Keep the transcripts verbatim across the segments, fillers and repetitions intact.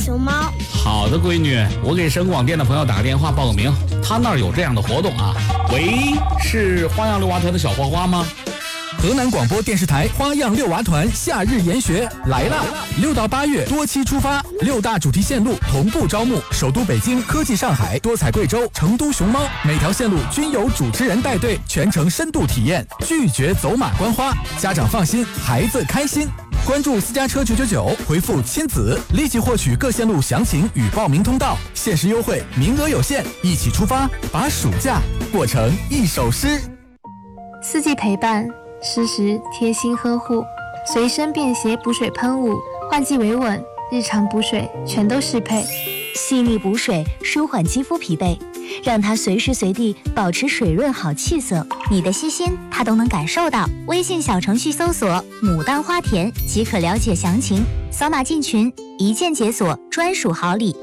熊猫。 好的，闺女，我给省广电的朋友打个电话报个名，他那儿有这样的活动啊。喂，是花样六娃团的小花花吗？ 河南广播电视台花样六娃团夏日研学来啦！六到八月多期出发，六大主题线路同步招募，首都北京、科技上海、多彩贵州、成都熊猫，每条线路均有主持人带队，全程深度体验，拒绝走马观花，家长放心，孩子开心。关注私家车九九九，回复亲子，立即获取各线路详情与报名通道，限时优惠，名额有限，一起出发，把暑假过成一首诗。 四季陪伴，时时贴心呵护，随身便携补水喷雾，换季维稳，日常补水全都适配。 细腻补水，舒缓肌肤疲惫，让它随时随地保持水润好气色。你的细心，它都能感受到。微信小程序搜索“牡丹花田”即可了解详情，扫码进群，一键解锁专属好礼。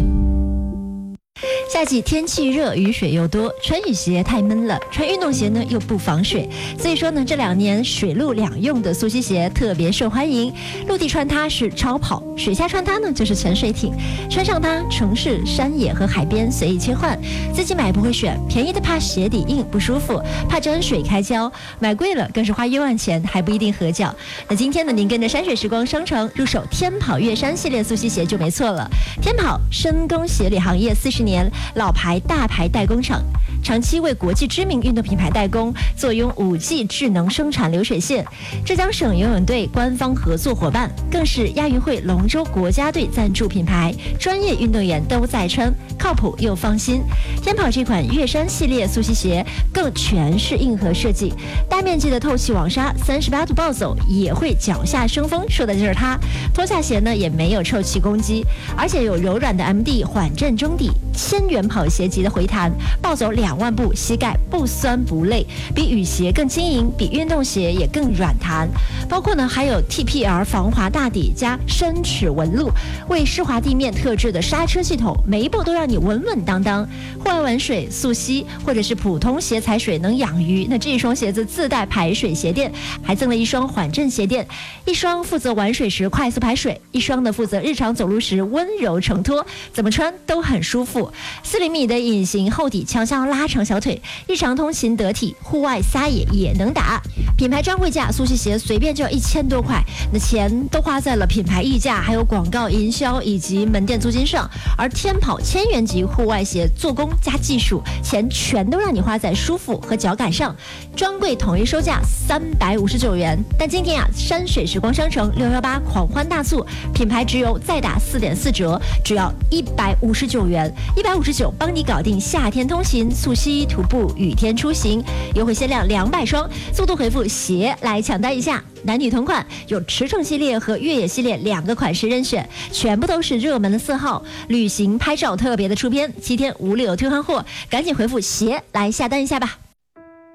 夏季天气热，雨水又多，穿雨鞋太闷了，穿运动鞋呢又不防水，所以说呢，这两年水陆两用的溯溪鞋特别受欢迎。陆地穿它是超跑，水下穿它呢就是潜水艇。穿上它，城市、山野和海边随意切换。自己买不会选，便宜的怕鞋底硬不舒服，怕沾水开胶；买贵了更是花冤枉钱，还不一定合脚。那今天呢，您跟着山水时光商城入手天跑月山系列溯溪鞋就没错了。天跑深耕鞋履行业四十年。老牌大牌代工厂，长期为国际知名运动品牌代工，坐拥五 G 智能生产流水线。浙江省游泳队官方合作伙伴，更是亚运会龙舟国家队赞助品牌，专业运动员都在穿，靠谱又放心。天跑这款月山系列溯溪鞋更全是硬核设计，大面积的透气网纱，三十八度暴走也会脚下生风，说的就是它。脱下鞋呢也没有臭气攻击，而且有柔软的 M D 缓震中底，千元跑鞋级的回弹，暴走两万步膝盖不酸不累，比雨鞋更轻盈，比运动鞋也更软弹。包括呢还有 T P R 防滑大底加深齿纹路，为湿滑地面特制的刹车系统，每一步都让你稳稳当当。户外玩水、溯溪或者是普通鞋踩水能养鱼，那这一双鞋子自带排水鞋垫，还赠了一双缓震鞋垫，一双负责玩水时快速排水，一双呢负责日常走路时温柔承托，怎么穿都很舒服。四厘米的隐形厚底强效拉长小腿，日常通勤得体，户外撒野也能打。品牌专柜价溯溪鞋随便就要一千多块，那钱都花在了品牌溢价、还有广告营销以及门店租金上。而天跑千元级户外鞋做工加技术，钱全都让你花在舒服和脚感上。专柜统一售价三百五十九元，但今天啊，山水时光商城六幺八狂欢大促，品牌直邮再打四点四折，只要一百五十九元，一百五十九帮你搞定夏天通勤、溯溪、徒步、雨天出行，优惠限量两百双，速度回复鞋来抢单一下。男女同款，有驰骋系列和越野系列两个款式任选，全部都是热门的色号，旅行拍照特别的出片，七天无理由退换货，赶紧回复鞋来下单一下吧。